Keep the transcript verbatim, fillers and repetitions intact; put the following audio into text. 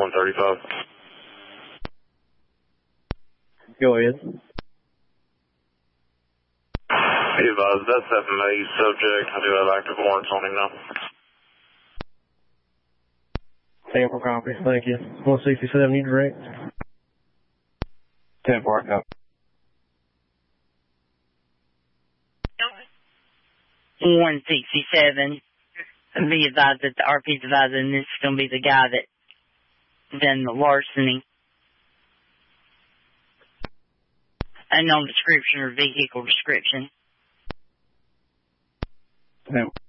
one thirty-five. Go ahead. Be advised, that's seven A subject. I do have active warrants on him now. Sample copy. Thank you. one sixty-seven, you direct? ten four, copy. one sixty-seven. Be advised that the R P's advising this is going to be the guy that done the larceny. Unknown description or vehicle description. ten